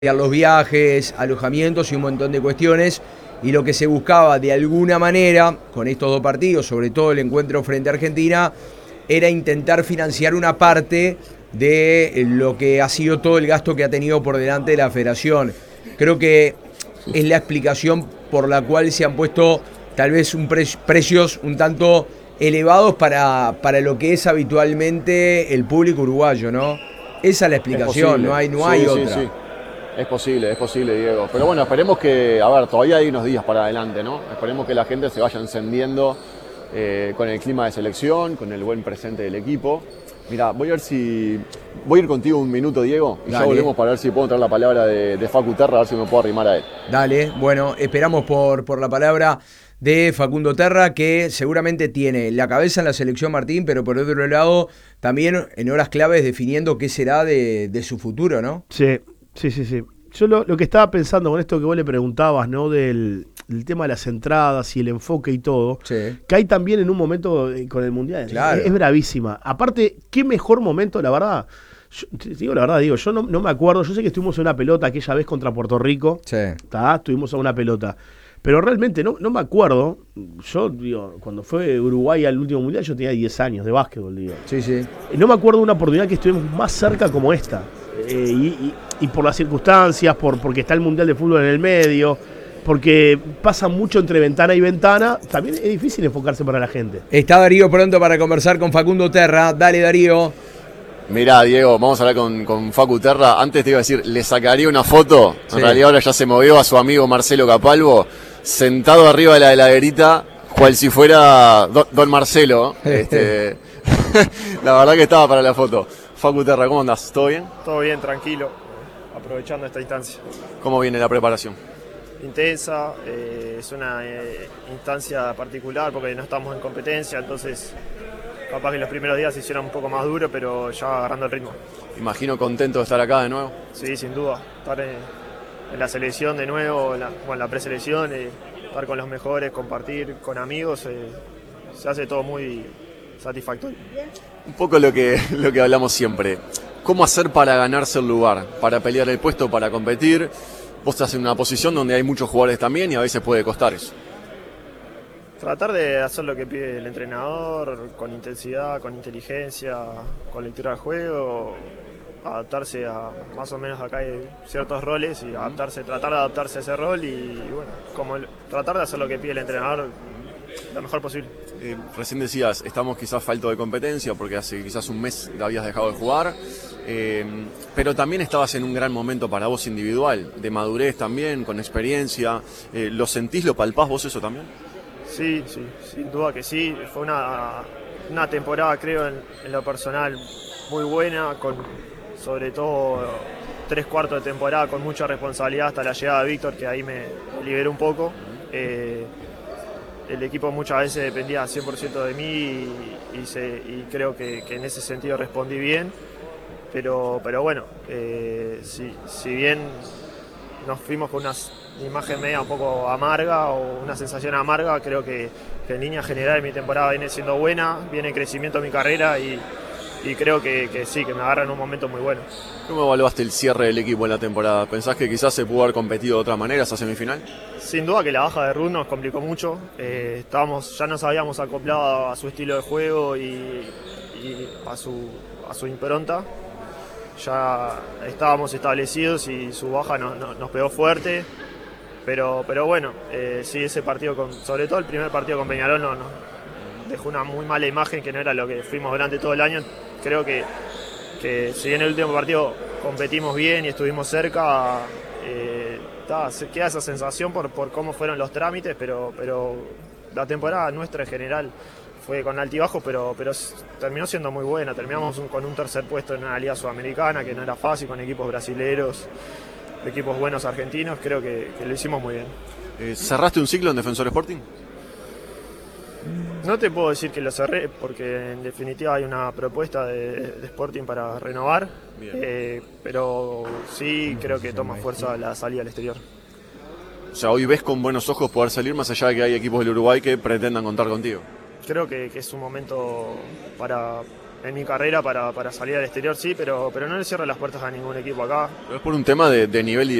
los viajes, alojamientos y un montón de cuestiones. Y lo que se buscaba de alguna manera con estos dos partidos, sobre todo el encuentro frente a Argentina, era intentar financiar una parte de lo que ha sido todo el gasto que ha tenido por delante la federación. Creo que es la explicación por la cual se han puesto tal vez precios un tanto elevados para lo que es habitualmente el público uruguayo, ¿no? Esa es la explicación, no hay otra. Sí. Es posible, Diego. Pero bueno, esperemos que, a ver, todavía hay unos días para adelante, ¿no? Esperemos que la gente se vaya encendiendo con el clima de selección, con el buen presente del equipo. Mira, voy a ir contigo un minuto, Diego, y Dale. ya volvemos para ver si puedo traer la palabra de Facu Terra, a ver si me puedo arrimar a él. Dale, bueno, esperamos por la palabra de Facundo Terra, que seguramente tiene la cabeza en la selección Martín, pero por otro lado también en horas claves definiendo qué será de su futuro, ¿no? Sí. Yo lo que estaba pensando con esto que vos le preguntabas, ¿no? Del tema de las entradas y el enfoque y todo, Sí. que hay también en un momento con el Mundial. Claro. Es bravísima. Aparte, qué mejor momento, la verdad. Yo no me acuerdo. Yo sé que estuvimos en una pelota aquella vez contra Puerto Rico. Sí. Estuvimos en una pelota. Pero realmente no me acuerdo. Yo, digo, cuando fue Uruguay al último Mundial, yo tenía 10 años de básquetbol, digo. Sí. No me acuerdo de una oportunidad que estuvimos más cerca como esta. Y por las circunstancias, porque está el Mundial de Fútbol en el medio, porque pasa mucho entre ventana y ventana, también es difícil enfocarse para la gente. Está Darío pronto para conversar con Facundo Terra. Dale, Darío. Mirá, Diego, vamos a hablar con Facu Terra. Antes te iba a decir, le sacaría una foto. Sí. En realidad ahora ya se movió a su amigo Marcelo Capalvo, sentado arriba de la heladerita, cual si fuera Don Marcelo. La verdad que estaba para la foto. Facu Terra, ¿cómo andás? ¿Todo bien? Todo bien, tranquilo, aprovechando esta instancia. ¿Cómo viene la preparación? Intensa, es una instancia particular porque no estamos en competencia, entonces capaz que los primeros días se hicieron un poco más duro, pero ya agarrando el ritmo. Imagino contento de estar acá de nuevo. Sí, sin duda, estar en la selección de nuevo, en la preselección, estar con los mejores, compartir con amigos, se hace todo muy satisfactorio. Un poco lo que hablamos siempre. ¿Cómo hacer para ganarse el lugar? Para pelear el puesto, para competir. Vos estás en una posición donde hay muchos jugadores también y a veces puede costar eso. Tratar de hacer lo que pide el entrenador, con intensidad, con inteligencia, con lectura del juego, adaptarse a, más o menos acá hay ciertos roles y tratar de adaptarse a ese rol y bueno, tratar de hacer lo que pide el entrenador lo mejor posible. Recién decías, estamos quizás falto de competencia porque hace quizás un mes habías dejado de jugar, pero también estabas en un gran momento para vos individual, de madurez también, con experiencia. ¿Lo sentís, lo palpás vos eso también? Sí, sin duda que sí. Fue una temporada, creo, en lo personal muy buena, con sobre todo 3/4 de temporada con mucha responsabilidad hasta la llegada de Víctor, que ahí me liberó un poco. El equipo muchas veces dependía 100% de mí y creo que en ese sentido respondí bien. Pero bueno, si bien nos fuimos con una imagen media un poco amarga o una sensación amarga, creo que en línea general mi temporada viene siendo buena, viene en crecimiento mi carrera y creo que sí, que me agarra en un momento muy bueno. ¿Cómo evaluaste el cierre del equipo en la temporada? ¿Pensás que quizás se pudo haber competido de otra manera esa semifinal? Sin duda que la baja de Ruth nos complicó mucho. Ya nos habíamos acoplado a su estilo de juego y a su impronta. Ya estábamos establecidos y su baja nos pegó fuerte. Pero bueno, sí, ese partido, sobre todo el primer partido con Peñarol, nos dejó una muy mala imagen que no era lo que fuimos durante todo el año. Creo que si bien en el último partido competimos bien y estuvimos cerca, se queda esa sensación por cómo fueron los trámites, pero la temporada nuestra en general fue con altibajos, pero terminó siendo muy buena. Terminamos con un tercer puesto en una liga sudamericana que no era fácil, con equipos brasileños, equipos buenos argentinos. Creo que lo hicimos muy bien. ¿Cerraste un ciclo en Defensor Sporting? No te puedo decir que lo cerré porque en definitiva hay una propuesta de Sporting para renovar, pero sí creo que toma fuerza la salida al exterior. O sea, hoy ves con buenos ojos poder salir más allá de que hay equipos del Uruguay que pretendan contar contigo. Creo que es un momento para en mi carrera para salir al exterior, sí, pero no le cierro las puertas a ningún equipo acá. Pero es por un tema de nivel